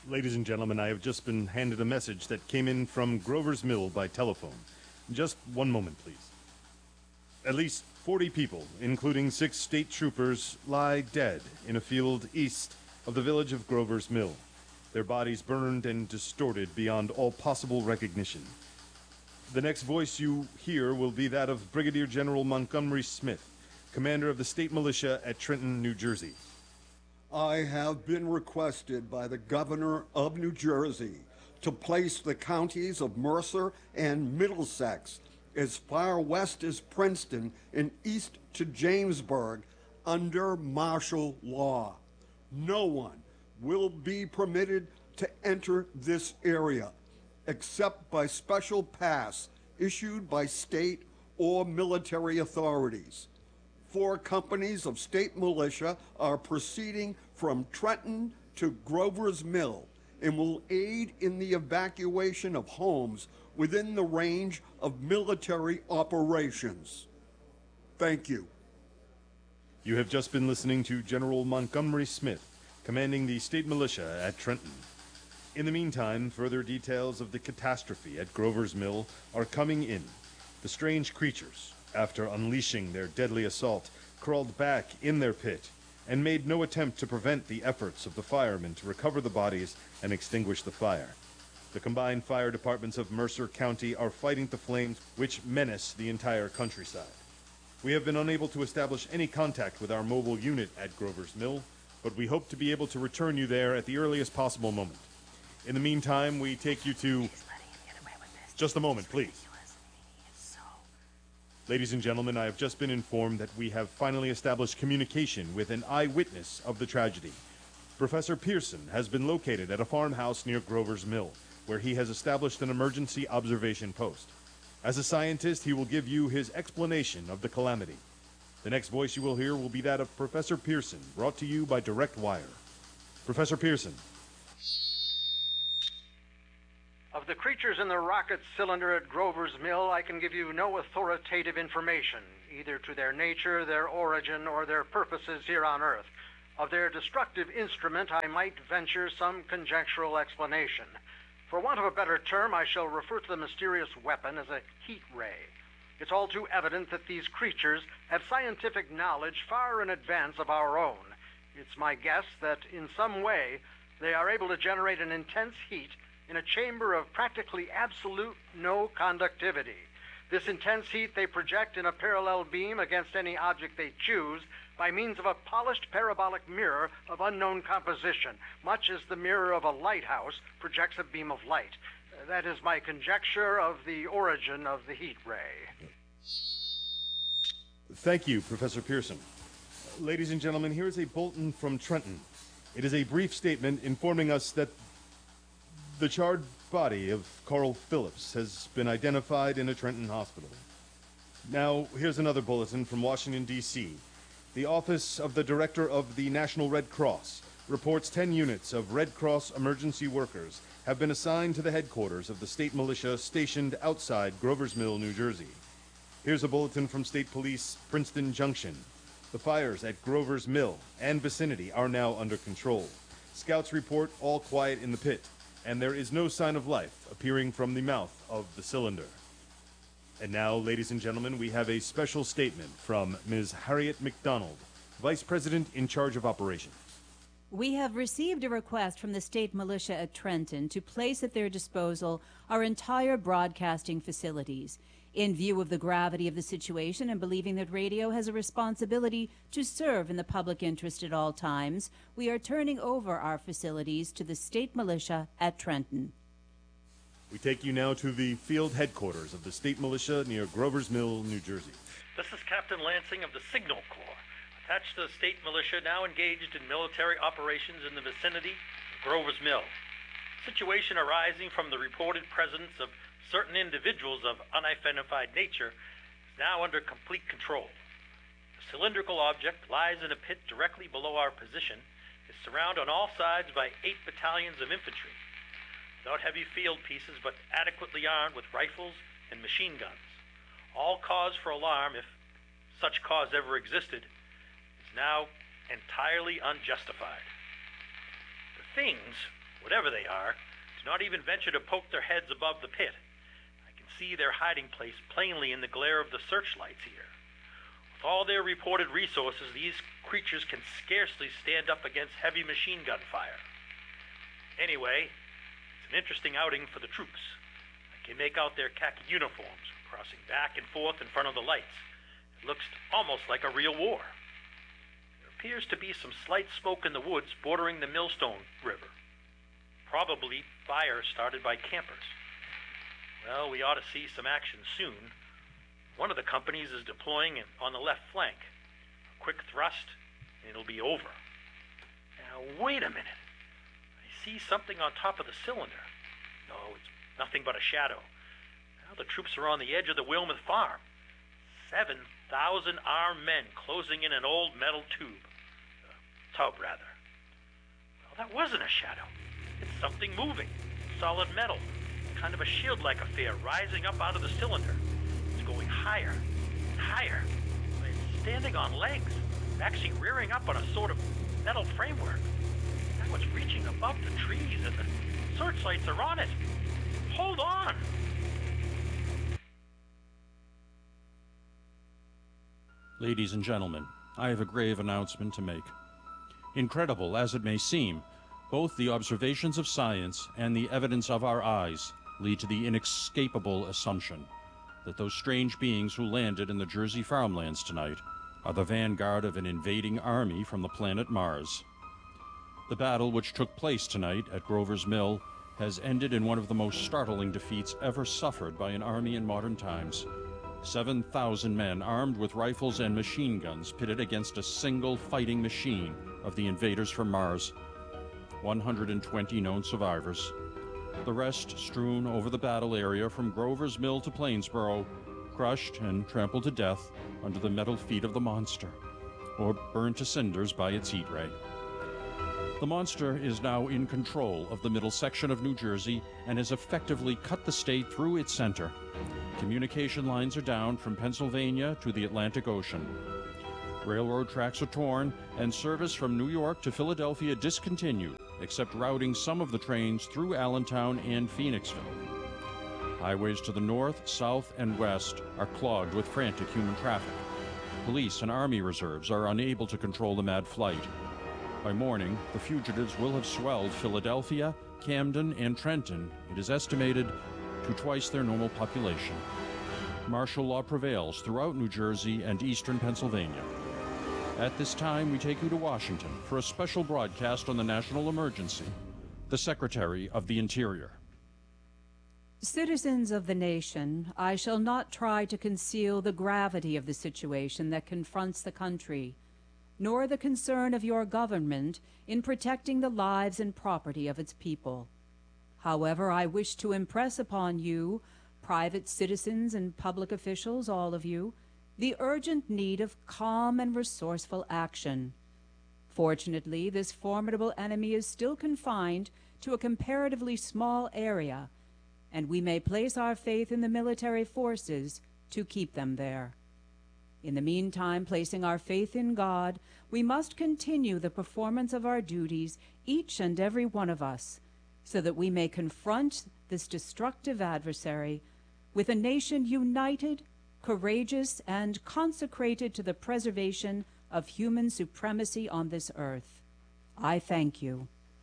Ladies and gentlemen, I have just been handed a message that came in from Grover's Mill by telephone. Just one moment, please. At least 40 people, including 6 state troopers, lie dead in a field east of the village of Grover's Mill, their bodies burned and distorted beyond all possible recognition. The next voice you hear will be that of Brigadier General Montgomery Smith, commander of the state militia at Trenton, New Jersey. I have been requested by the governor of New Jersey to place the counties of Mercer and Middlesex as far west as Princeton and east to Jamesburg under martial law. No one will be permitted to enter this area except by special pass issued by state or military authorities. 4 companies of state militia are proceeding from Trenton to Grover's Mill and will aid in the evacuation of homes within the range of military operations. Thank you. You have just been listening to General Montgomery Smith, commanding the state militia at Trenton. In the meantime, further details of the catastrophe at Grover's Mill are coming in. The strange creatures, after unleashing their deadly assault, crawled back in their pit and made no attempt to prevent the efforts of the firemen to recover the bodies and extinguish the fire. The combined fire departments of Mercer County are fighting the flames which menace the entire countryside. We have been unable to establish any contact with our mobile unit at Grover's Mill, but we hope to be able to return you there at the earliest possible moment. In the meantime, we take you to... Just a moment, please. Ladies and gentlemen, I have just been informed that we have finally established communication with an eyewitness of the tragedy. Professor Pearson has been located at a farmhouse near Grover's Mill, where he has established an emergency observation post. As a scientist, he will give you his explanation of the calamity. The next voice you will hear will be that of Professor Pearson, brought to you by Direct Wire. Professor Pearson. Of the creatures in the rocket cylinder at Grover's Mill, I can give you no authoritative information, either to their nature, their origin, or their purposes here on Earth. Of their destructive instrument, I might venture some conjectural explanation. For want of a better term, I shall refer to the mysterious weapon as a heat ray. It's all too evident that these creatures have scientific knowledge far in advance of our own. It's my guess that in some way they are able to generate an intense heat in a chamber of practically absolute no conductivity. This intense heat they project in a parallel beam against any object they choose by means of a polished parabolic mirror of unknown composition, much as the mirror of a lighthouse projects a beam of light. That is my conjecture of the origin of the heat ray. Thank you, Professor Pearson. Ladies and gentlemen, here is a bulletin from Trenton. It is a brief statement informing us that the charred body of Carl Phillips has been identified in a Trenton hospital. Now, here's another bulletin from Washington, D.C. The Office of the Director of the National Red Cross reports 10 units of Red Cross emergency workers have been assigned to the headquarters of the state militia stationed outside Grover's Mill, New Jersey. Here's a bulletin from State Police, Princeton Junction. The fires at Grover's Mill and vicinity are now under control. Scouts report all quiet in the pit, and there is no sign of life appearing from the mouth of the cylinder. And now, ladies and gentlemen, we have a special statement from Ms. Harriet McDonald, Vice President in charge of operations. We have received a request from the state militia at Trenton to place at their disposal our entire broadcasting facilities. In view of the gravity of the situation and believing that radio has a responsibility to serve in the public interest at all times, we are turning over our facilities to the state militia at Trenton. We take you now to the field headquarters of the state militia near Grover's Mill, New Jersey. This is Captain Lansing of the Signal Corps, attached to the state militia now engaged in military operations in the vicinity of Grover's Mill. Situation arising from the reported presence of certain individuals of unidentified nature is now under complete control. The cylindrical object lies in a pit directly below our position, is surrounded on all sides by 8 battalions of infantry, without heavy field pieces but adequately armed with rifles and machine guns. All cause for alarm, if such cause ever existed, is now entirely unjustified. The things Whatever they are, do not even venture to poke their heads above the pit. I can see their hiding place plainly in the glare of the searchlights here. With all their reported resources, these creatures can scarcely stand up against heavy machine gun fire. Anyway, it's an interesting outing for the troops. I can make out their khaki uniforms crossing back and forth in front of the lights. It looks almost like a real war. There appears to be some slight smoke in the woods bordering the Millstone River. Probably fire started by campers. Well, we ought to see some action soon. One of the companies is deploying on the left flank. A quick thrust, and it'll be over. Now, wait a minute. I see something on top of the cylinder. No, it's nothing but a shadow. Now the troops are on the edge of the Wilmuth farm. 7,000 armed men closing in an old metal tub, rather. Well, that wasn't a shadow. It's something moving. Solid metal. Kind of a shield-like affair rising up out of the cylinder. It's going higher and higher. It's standing on legs. Actually rearing up on a sort of metal framework. Now it's reaching above the trees and the searchlights are on it. Hold on! Ladies and gentlemen, I have a grave announcement to make. Incredible as it may seem, both the observations of science and the evidence of our eyes lead to the inescapable assumption that those strange beings who landed in the Jersey farmlands tonight are the vanguard of an invading army from the planet Mars. The battle which took place tonight at Grover's Mill has ended in one of the most startling defeats ever suffered by an army in modern times. 7,000 men armed with rifles and machine guns pitted against a single fighting machine of the invaders from Mars. 120 known survivors. The rest strewn over the battle area from Grover's Mill to Plainsboro, crushed and trampled to death under the metal feet of the monster, or burned to cinders by its heat ray. The monster is now in control of the middle section of New Jersey and has effectively cut the state through its center. Communication lines are down from Pennsylvania to the Atlantic Ocean. Railroad tracks are torn, and service from New York to Philadelphia discontinued, except routing some of the trains through Allentown and Phoenixville. Highways to the north, south, and west are clogged with frantic human traffic. Police and Army reserves are unable to control the mad flight. By morning, the fugitives will have swelled Philadelphia, Camden, and Trenton, it is estimated, to twice their normal population. Martial law prevails throughout New Jersey and eastern Pennsylvania. At this time, we take you to Washington for a special broadcast on the national emergency. The Secretary of the Interior. Citizens of the nation, I shall not try to conceal the gravity of the situation that confronts the country, nor the concern of your government in protecting the lives and property of its people. However, I wish to impress upon you, private citizens and public officials, all of you, the urgent need of calm and resourceful action. Fortunately, this formidable enemy is still confined to a comparatively small area, and we may place our faith in the military forces to keep them there. In the meantime, placing our faith in God, we must continue the performance of our duties, each and every one of us, so that we may confront this destructive adversary with a nation united, courageous, and consecrated to the preservation of human supremacy on this earth. I thank you.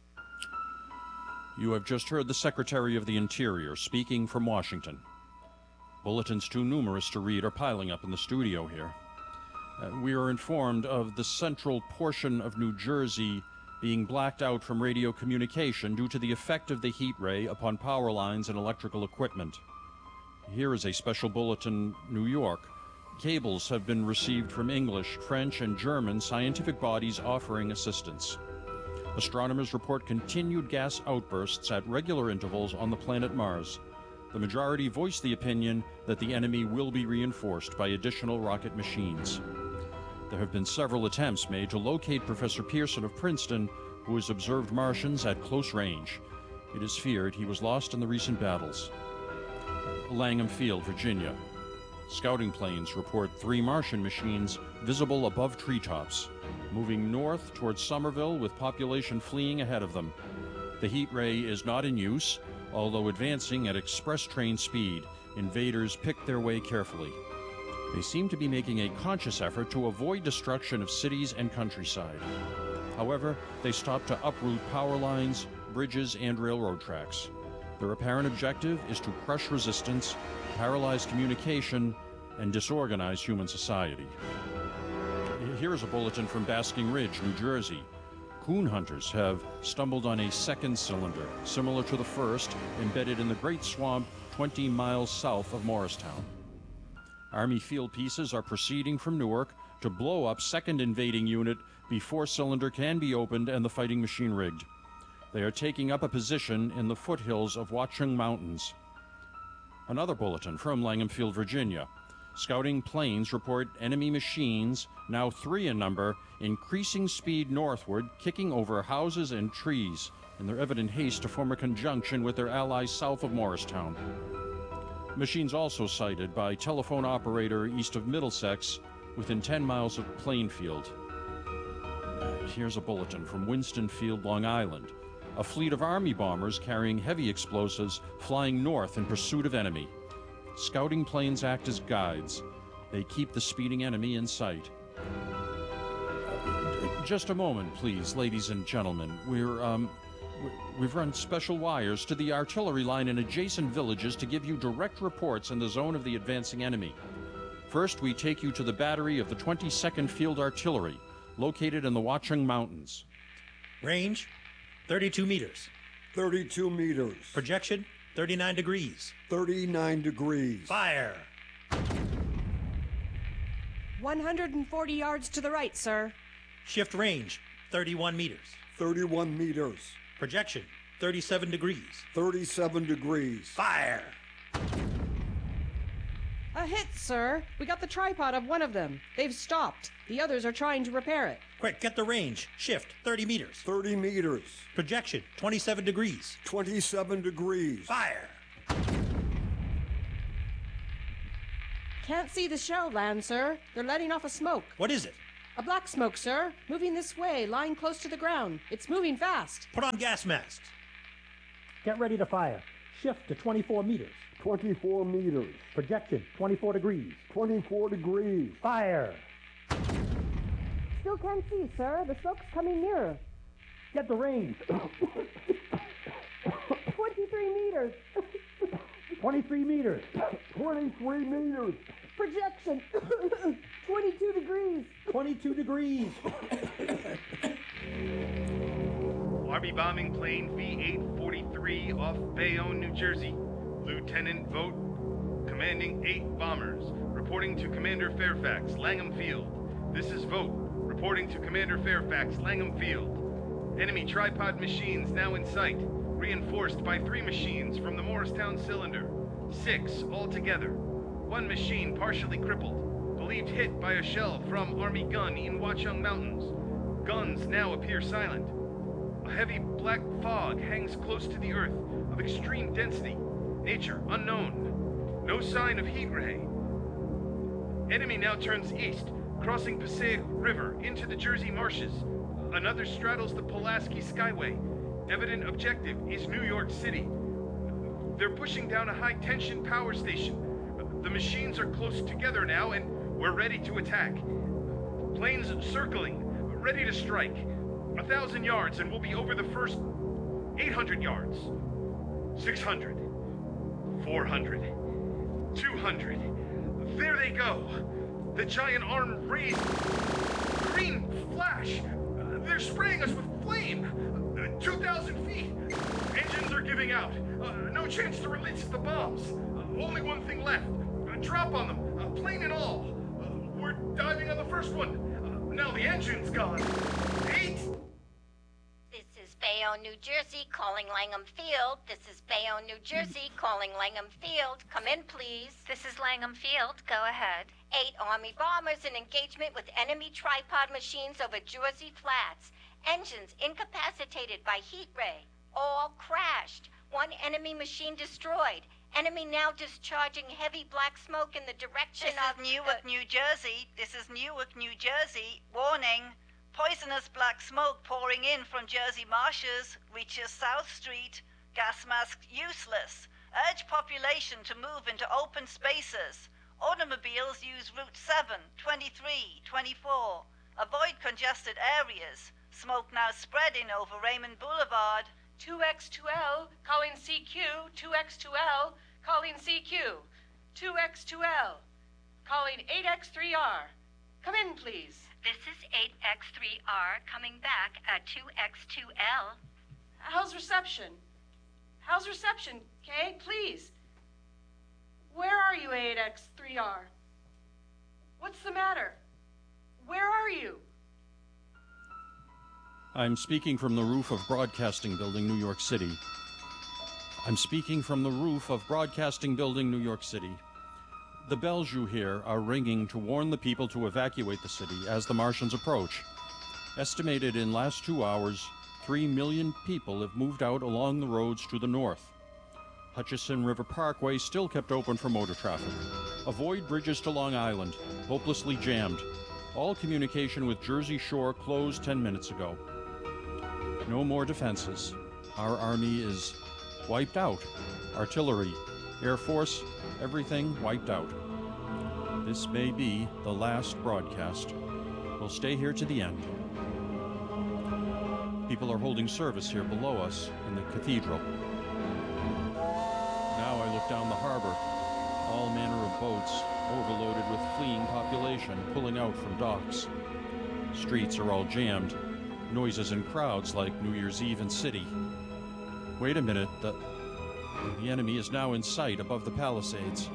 You have just heard the Secretary of the Interior speaking from Washington. Bulletins too numerous to read are piling up in the studio here. We are informed of the central portion of New Jersey being blacked out from radio communication due to the effect of the heat ray upon power lines and electrical equipment. Here is a special bulletin, New York. Cables have been received from English, French, and German scientific bodies offering assistance. Astronomers report continued gas outbursts at regular intervals on the planet Mars. The majority voiced the opinion that the enemy will be reinforced by additional rocket machines. There have been several attempts made to locate Professor Pearson of Princeton, who has observed Martians at close range. It is feared he was lost in the recent battles. Langham Field, Virginia. Scouting planes report 3 Martian machines visible above treetops, moving north towards Somerville with population fleeing ahead of them. The heat ray is not in use, although advancing at express train speed. Invaders pick their way carefully. They seem to be making a conscious effort to avoid destruction of cities and countryside. However, they stop to uproot power lines, bridges, and railroad tracks. Their apparent objective is to crush resistance, paralyze communication, and disorganize human society. Here is a bulletin from Basking Ridge, New Jersey. Coon hunters have stumbled on a second cylinder, similar to the first, embedded in the Great Swamp 20 miles south of Morristown. Army field pieces are proceeding from Newark to blow up second invading unit before cylinder can be opened and the fighting machine rigged. They are taking up a position in the foothills of Watchung Mountains. Another bulletin from Langham Field, Virginia. Scouting planes report enemy machines, now 3 in number, increasing speed northward, kicking over houses and trees in their evident haste to form a conjunction with their allies south of Morristown. Machines also sighted by telephone operator east of Middlesex, within 10 miles of Plainfield. Here's a bulletin from Winston Field, Long Island. A fleet of Army bombers carrying heavy explosives flying north in pursuit of enemy. Scouting planes act as guides. They keep the speeding enemy in sight. Just a moment, please, ladies and gentlemen. We've run special wires to the artillery line in adjacent villages to give you direct reports in the zone of the advancing enemy. First, we take you to the battery of the 22nd Field Artillery, located in the Watchung Mountains. Range, 32 meters. 32 meters. Projection, 39 degrees. 39 degrees. Fire! 140 yards to the right, sir. Shift range, 31 meters. 31 meters. Projection, 37 degrees. 37 degrees. Fire! A hit, sir. We got the tripod of one of them. They've stopped. The others are trying to repair it. Quick, get the range. Shift, 30 meters. 30 meters. Projection, 27 degrees. 27 degrees. Fire! Can't see the shell land, sir. They're letting off a smoke. What is it? A black smoke, sir. Moving this way, lying close to the ground. It's moving fast. Put on gas masks. Get ready to fire. Shift to 24 meters. 24 meters. Projection, 24 degrees. 24 degrees. Fire! Still can't see, sir. The smoke's coming nearer. Get the range. 23 meters. 23 meters. 23 meters. Projection. 22 degrees. 22 degrees. Army bombing plane V-843 off Bayonne, New Jersey. Lieutenant Vogt, commanding 8 bombers, reporting to Commander Fairfax, Langham Field. This is Vogt, reporting to Commander Fairfax, Langham Field. Enemy tripod machines now in sight, reinforced by 3 machines from the Morristown cylinder. 6 altogether. 1 machine partially crippled, believed hit by a shell from Army gun in Watchung Mountains. Guns now appear silent. A heavy black fog hangs close to the earth, of extreme density. Nature unknown. No sign of heat ray. Enemy now turns east, crossing Passaic River into the Jersey marshes. Another straddles the Pulaski Skyway. Evident objective is New York City. They're pushing down a high-tension power station. The machines are close together now, and we're ready to attack. Planes circling, ready to strike. 1,000 yards, and we'll be over the first 800 yards. 600. 400. 200. There they go. The giant arm raised. Green flash. They're spraying us with flame. 2,000 feet. Engines are giving out. No chance to release the bombs. Only one thing left. Drop on them. Plane and all. We're diving on the first one. Now the engine's gone. 8. This is Bayonne, New Jersey, calling Langham Field. This is Bayonne, New Jersey, calling Langham Field. Come in, please. This is Langham Field. Go ahead. 8 Army bombers in engagement with enemy tripod machines over Jersey Flats. Engines incapacitated by heat ray. All crashed. 1 enemy machine destroyed. Enemy now discharging heavy black smoke in the direction This is Newark, New Jersey. This is Newark, New Jersey. Warning. Poisonous black smoke pouring in from Jersey marshes reaches South Street. Gas mask useless. Urge population to move into open spaces. Automobiles use Route 7, 23, 24. Avoid congested areas. Smoke now spreading over Raymond Boulevard. 2X2L, calling CQ, 2X2L, calling CQ, 2X2L, calling 8X3R. Come in, please. This is 8X3R coming back at 2X2L. How's reception? How's reception, Kay? Please. Where are you, 8X3R? What's the matter? Where are you? I'm speaking from the roof of Broadcasting Building, New York City. I'm speaking from the roof of Broadcasting Building, New York City. The bells you hear are ringing to warn the people to evacuate the city as the Martians approach. Estimated in last 2 hours, 3 million people have moved out along the roads to the north. Hutchison River Parkway still kept open for motor traffic. Avoid bridges to Long Island, hopelessly jammed. All communication with Jersey Shore closed 10 minutes ago. No more defenses. Our army is wiped out. Artillery, Air Force, everything wiped out. This may be the last broadcast. We'll stay here to the end. People are holding service here below us in the cathedral. Now I look down the harbor. All manner of boats, overloaded with fleeing population, pulling out from docks. Streets are all jammed. Noises and crowds like New Year's Eve in City. Wait a minute, the enemy is now in sight above the Palisades.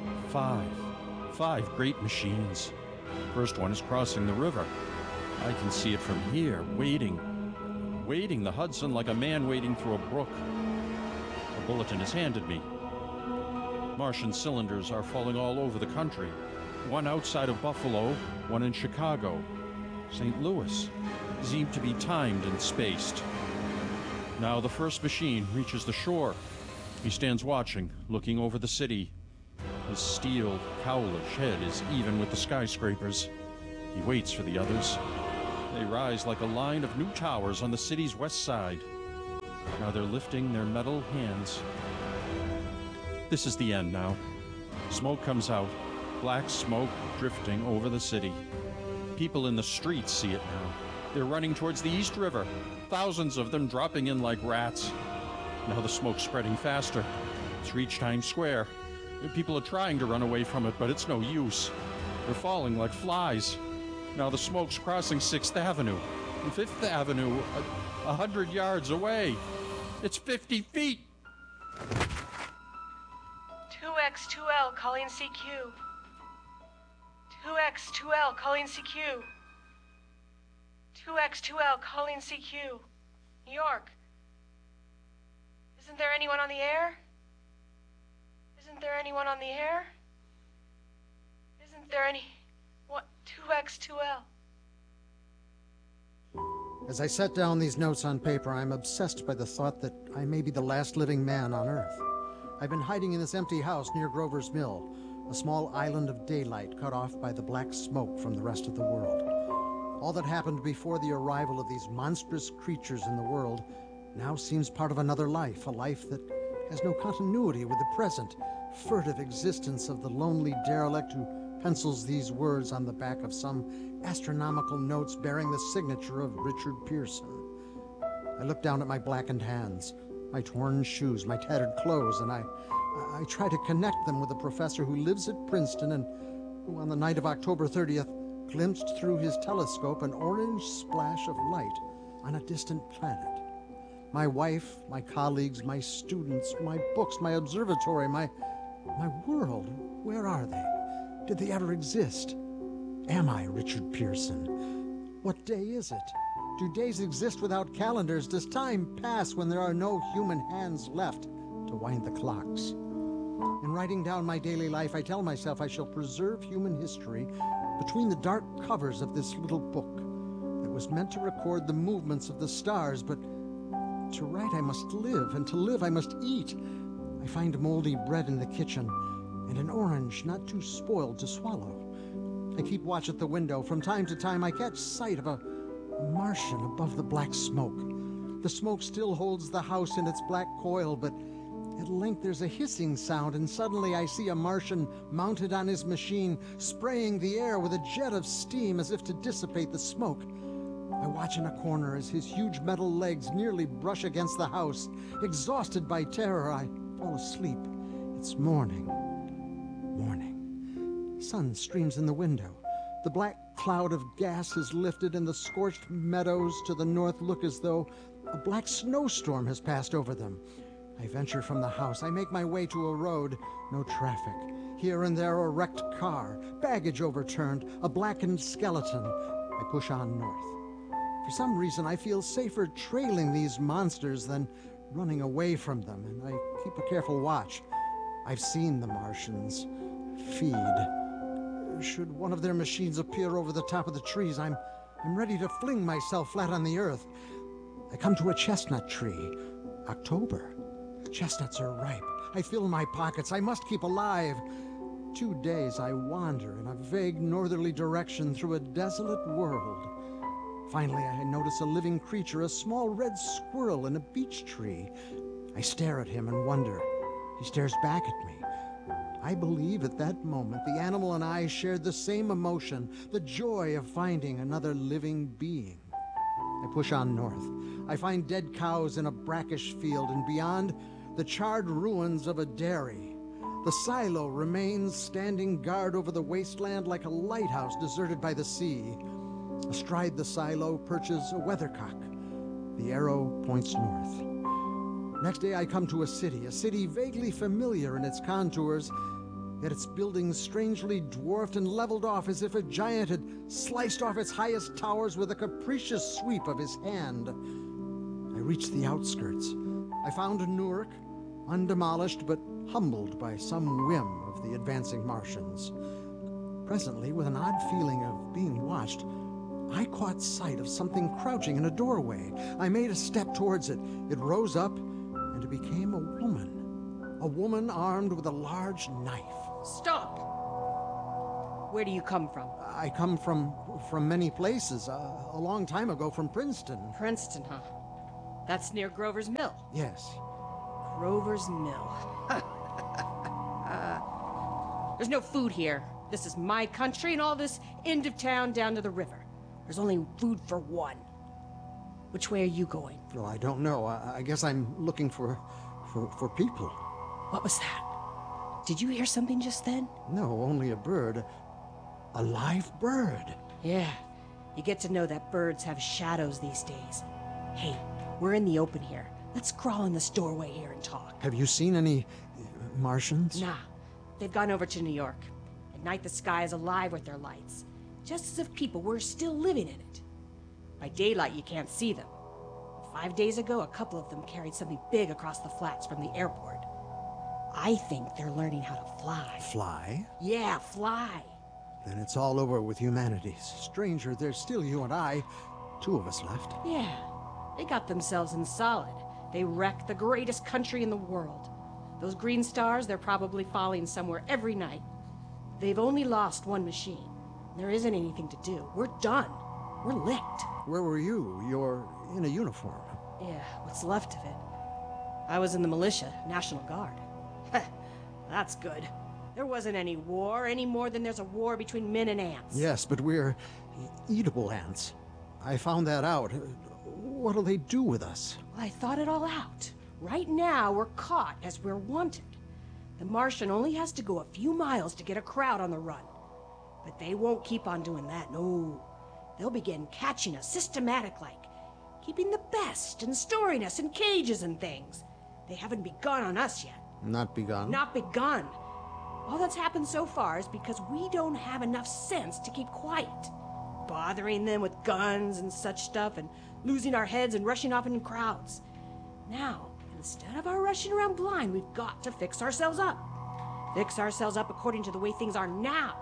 Five great machines. First one is crossing the river. I can see it from here, wading the Hudson like a man wading through a brook. A bulletin is handed me. Martian cylinders are falling all over the country. One outside of Buffalo, one in Chicago. St. Louis seem to be timed and spaced. Now the first machine reaches the shore. He stands watching, looking over the city. His steel, cowlish head is even with the skyscrapers. He waits for the others. They rise like a line of new towers on the city's west side. Now they're lifting their metal hands. This is the end now. Smoke comes out, black smoke drifting over the city. People in the streets see it now. They're running towards the East River, thousands of them dropping in like rats. Now the smoke's spreading faster. It's reached Times Square. People are trying to run away from it, but it's no use. They're falling like flies. Now the smoke's crossing 6th Avenue. And 5th Avenue, 100 yards away. It's 50 feet. 2X2L calling CQ. 2X2L calling CQ. 2X2L calling CQ. New York. Isn't there anyone on the air? Isn't there anyone on the air? Isn't there any... What? 2X2L. As I set down these notes on paper, I'm obsessed by the thought that I may be the last living man on Earth. I've been hiding in this empty house near Grover's Mill, a small island of daylight cut off by the black smoke from the rest of the world. All that happened before the arrival of these monstrous creatures in the world now seems part of another life, a life that has no continuity with the present, furtive existence of the lonely derelict who pencils these words on the back of some astronomical notes bearing the signature of Richard Pearson. I look down at my blackened hands, my torn shoes, my tattered clothes, and I try to connect them with the professor who lives at Princeton and who on the night of October 30th glimpsed through his telescope an orange splash of light on a distant planet. My wife, my colleagues, my students, my books, my observatory, my world, where are they? Did they ever exist? Am I Richard Pearson? What day is it? Do days exist without calendars? Does time pass when there are no human hands left to wind the clocks? In writing down my daily life, I tell myself I shall preserve human history between the dark covers of this little book that was meant to record the movements of the stars, but to write I must live, and to live I must eat. I find moldy bread in the kitchen, and an orange not too spoiled to swallow. I keep watch at the window. From time to time I catch sight of a Martian above the black smoke. The smoke still holds the house in its black coil, but at length there's a hissing sound, and suddenly I see a Martian mounted on his machine, spraying the air with a jet of steam as if to dissipate the smoke. I watch in a corner as his huge metal legs nearly brush against the house. Exhausted by terror, I fall asleep. It's morning. Morning. Sun streams in the window. The black cloud of gas has lifted, and the scorched meadows to the north look as though a black snowstorm has passed over them. I venture from the house. I make my way to a road. No traffic. Here and there a wrecked car, baggage overturned, a blackened skeleton. I push on north. For some reason, I feel safer trailing these monsters than running away from them, and I keep a careful watch. I've seen the Martians feed. Should one of their machines appear over the top of the trees, I'm ready to fling myself flat on the earth. I come to a chestnut tree. October. Chestnuts are ripe. I fill my pockets. I must keep alive. 2 days I wander in a vague northerly direction through a desolate world. Finally, I notice a living creature, a small red squirrel in a beech tree. I stare at him and wonder. He stares back at me. I believe at that moment the animal and I shared the same emotion, the joy of finding another living being. I push on north. I find dead cows in a brackish field, and beyond, the charred ruins of a dairy. The silo remains standing guard over the wasteland like a lighthouse deserted by the sea. Astride the silo perches a weathercock. The arrow points north. Next day I come to a city vaguely familiar in its contours, yet its buildings strangely dwarfed and leveled off as if a giant had sliced off its highest towers with a capricious sweep of his hand. I reach the outskirts. I found Newark, undemolished but humbled by some whim of the advancing Martians. Presently, with an odd feeling of being watched, I caught sight of something crouching in a doorway. I made a step towards it. It rose up, and it became a woman. A woman armed with a large knife. Stop! Where do you come from? I come from many places. A long time ago from Princeton. Princeton, huh? That's near Grover's Mill. Yes. Grover's Mill. There's no food here. This is my country, and all this end of town down to the river. There's only food for one. Which way are you going? Well, I don't know. I guess I'm looking for people. What was that? Did you hear something just then? No, only a bird. A live bird. Yeah. You get to know that birds have shadows these days. Hey, we're in the open here. Let's crawl in this doorway here and talk. Have you seen any Martians? Nah. They've gone over to New York. At night the sky is alive with their lights. Just as if people were still living in it. By daylight you can't see them. 5 days ago, a couple of them carried something big across the flats from the airport. I think they're learning how to fly. Fly? Yeah, fly. Then it's all over with humanity. Stranger, there's still you and I. 2 of us left. Yeah, they got themselves in solid. They wrecked the greatest country in the world. Those green stars, they're probably falling somewhere every night. They've only lost one machine. There isn't anything to do. We're done. We're licked. Where were you? You're in a uniform. Yeah, what's left of it. I was in the militia, National Guard. That's good. There wasn't any war, any more than there's a war between men and ants. Yes, but we're eatable ants. I found that out. What'll they do with us? Well, I thought it all out. Right now, we're caught as we're wanted. The Martian only has to go a few miles to get a crowd on the run. But they won't keep on doing that, no. They'll begin catching us systematic-like, keeping the best and storing us in cages and things. They haven't begun on us yet. Not begun? Not begun. All that's happened so far is because we don't have enough sense to keep quiet. Bothering them with guns and such stuff, and losing our heads and rushing off in crowds. Now, instead of our rushing around blind, we've got to fix ourselves up. Fix ourselves up according to the way things are now.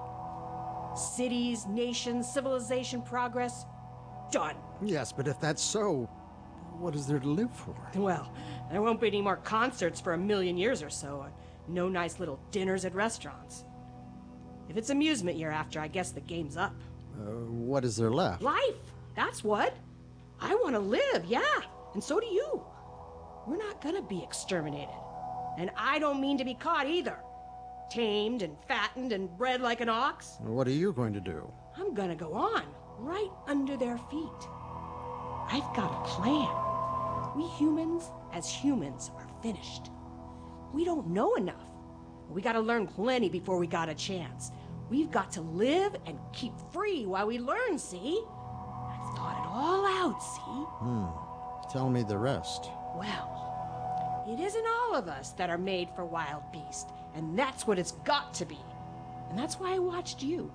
Cities, nations, civilization, progress, done. Yes, but if that's so, what is there to live for? Well, there won't be any more concerts for 1,000,000 years or so. No nice little dinners at restaurants. If it's amusement you're after, I guess the game's up. What is there left? Life! That's what. I want to live, yeah, and so do you. We're not gonna be exterminated. And I don't mean to be caught either. Tamed and fattened and bred like an ox. What are you going to do? I'm gonna go on, right under their feet. I've got a plan. We humans, as humans, are finished. We don't know enough. We gotta learn plenty before we got a chance. We've got to live and keep free while we learn, see? I've thought it all out, see? Tell me the rest. Well, it isn't all of us that are made for wild beast, and that's what it's got to be. And that's why I watched you.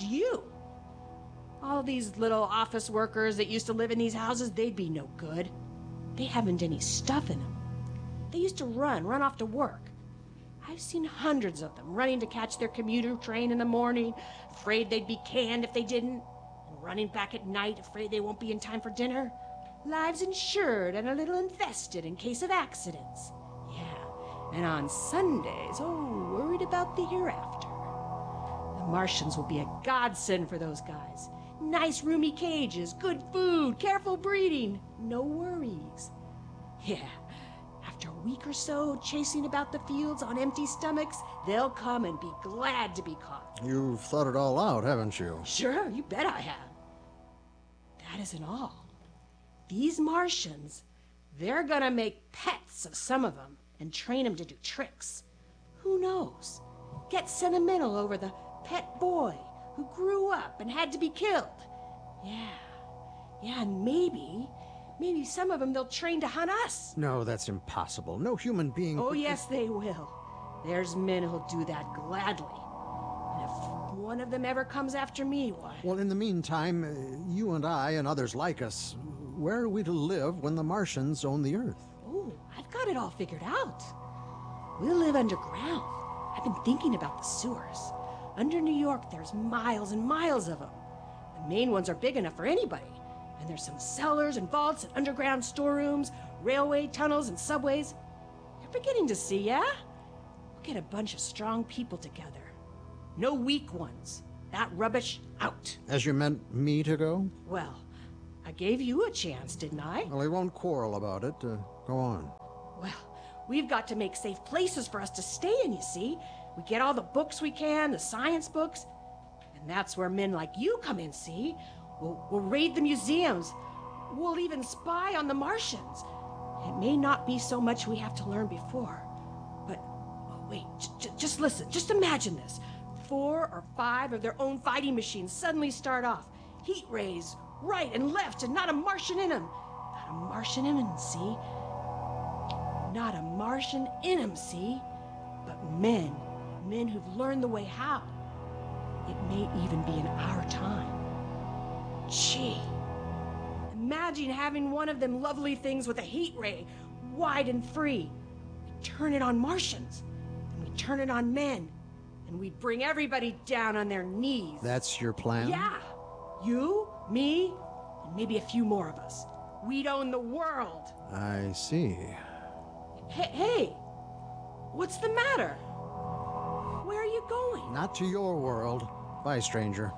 All these little office workers that used to live in these houses, they'd be no good. They haven't any stuff in them. They used to run off to work. I've seen hundreds of them running to catch their commuter train in the morning, afraid they'd be canned if they didn't, and running back at night, afraid they won't be in time for dinner. Lives insured and a little invested in case of accidents. Yeah, and on Sundays, worried about the hereafter. The Martians will be a godsend for those guys. Nice roomy cages, good food, careful breeding, no worries. Yeah. After a week or so chasing about the fields on empty stomachs, they'll come and be glad to be caught. You've thought it all out, haven't you? Sure, you bet I have. That isn't all. These Martians, they're gonna make pets of some of them and train them to do tricks. Who knows? Get sentimental over the pet boy who grew up and had to be killed. Yeah, and maybe some of them they'll train to hunt us. No, that's impossible. No human being... Oh, yes, they will. There's men who'll do that gladly. And if one of them ever comes after me, why... Well, in the meantime, you and I and others like us, where are we to live when the Martians own the Earth? Oh, I've got it all figured out. We'll live underground. I've been thinking about the sewers. Under New York, there's miles and miles of them. The main ones are big enough for anybody. And there's some cellars and vaults and underground storerooms, railway tunnels and subways. You're beginning to see, yeah? We'll get a bunch of strong people together. No weak ones. That rubbish out. As you meant me to go? Well, I gave you a chance, didn't I? Well, we won't quarrel about it. Go on. Well, we've got to make safe places for us to stay in, you see. We get all the books we can, the science books. And that's where men like you come in, see? We'll raid the museums. We'll even spy on the Martians. It may not be so much we have to learn before. But, wait, just listen. Just imagine this. 4 or 5 of their own fighting machines suddenly start off. Heat rays, right and left, and not a Martian in them. Not a Martian in them, see? Not a Martian in them, see? But men who've learned the way how. It may even be in our time. Gee, imagine having one of them lovely things with a heat ray, wide and free. We turn it on Martians, and we turn it on men, and we bring everybody down on their knees. That's your plan? Yeah. You, me, and maybe a few more of us. We'd own the world. I see. Hey, what's the matter? Where are you going? Not to your world. Bye, stranger.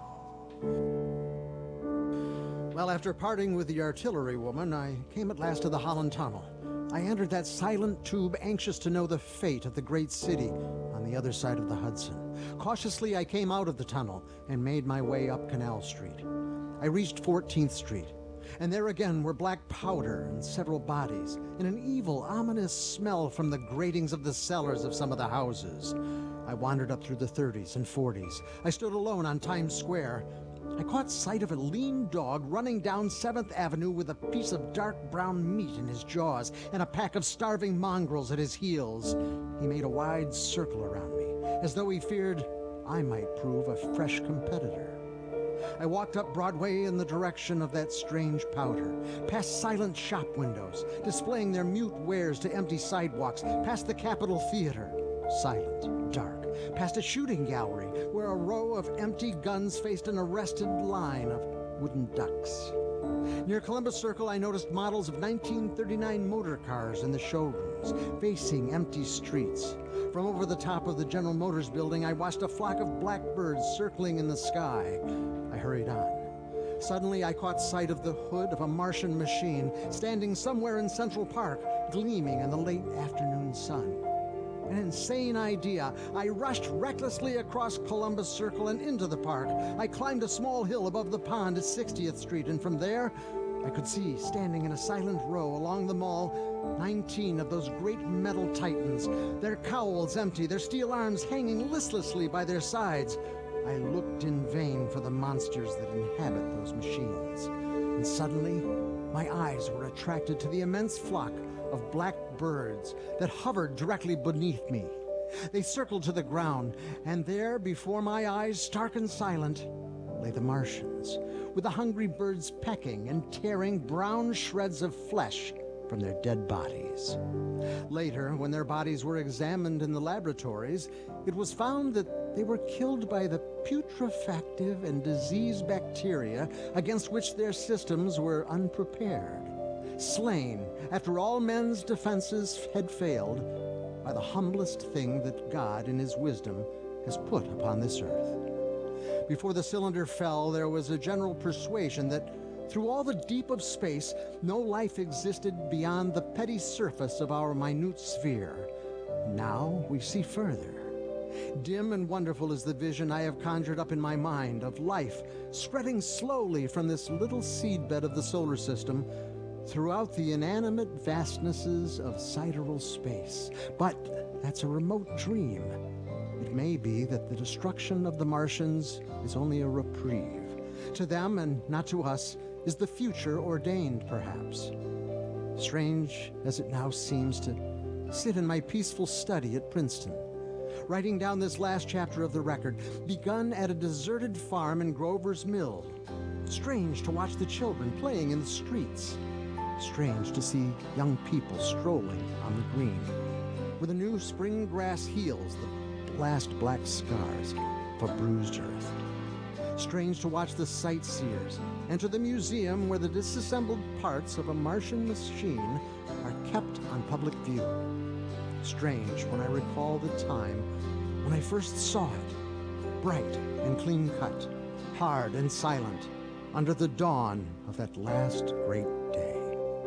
Well, after parting with the artillery woman, I came at last to the Holland Tunnel. I entered that silent tube, anxious to know the fate of the great city on the other side of the Hudson. Cautiously, I came out of the tunnel and made my way up Canal Street. I reached 14th Street, and there again were black powder and several bodies, and an evil, ominous smell from the gratings of the cellars of some of the houses. I wandered up through the 30s and 40s. I stood alone on Times Square. I caught sight of a lean dog running down 7th Avenue with a piece of dark brown meat in his jaws and a pack of starving mongrels at his heels. He made a wide circle around me, as though he feared I might prove a fresh competitor. I walked up Broadway in the direction of that strange powder, past silent shop windows, displaying their mute wares to empty sidewalks, past the Capitol Theater, silent, dark, past a shooting gallery where a row of empty guns faced an arrested line of wooden ducks. Near Columbus Circle, I noticed models of 1939 motor cars in the showrooms, facing empty streets. From over the top of the General Motors building, I watched a flock of blackbirds circling in the sky. I hurried on. Suddenly, I caught sight of the hood of a Martian machine standing somewhere in Central Park, gleaming in the late afternoon sun. An insane idea. I rushed recklessly across Columbus Circle and into the park. I climbed a small hill above the pond at 60th Street, and from there, I could see, standing in a silent row along the mall, 19 of those great metal titans, their cowls empty, their steel arms hanging listlessly by their sides. I looked in vain for the monsters that inhabit those machines. And suddenly, my eyes were attracted to the immense flock of black birds that hovered directly beneath me. They circled to the ground, and there, before my eyes, stark and silent, lay the Martians, with the hungry birds pecking and tearing brown shreds of flesh from their dead bodies. Later, when their bodies were examined in the laboratories, it was found that they were killed by the putrefactive and disease bacteria against which their systems were unprepared. Slain after all men's defenses had failed by the humblest thing that God in his wisdom has put upon this earth. Before the cylinder fell, there was a general persuasion that through all the deep of space, no life existed beyond the petty surface of our minute sphere. Now we see further. Dim and wonderful is the vision I have conjured up in my mind of life spreading slowly from this little seedbed of the solar system throughout the inanimate vastnesses of sidereal space. But that's a remote dream. It may be that the destruction of the Martians is only a reprieve. To them, and not to us, is the future ordained, perhaps. Strange as it now seems to sit in my peaceful study at Princeton, writing down this last chapter of the record, begun at a deserted farm in Grover's Mill. Strange to watch the children playing in the streets. Strange to see young people strolling on the green, where the new spring grass heals the last black scars of a bruised earth. Strange to watch the sightseers enter the museum where the disassembled parts of a Martian machine are kept on public view. Strange when I recall the time when I first saw it, bright and clean-cut, hard and silent, under the dawn of that last great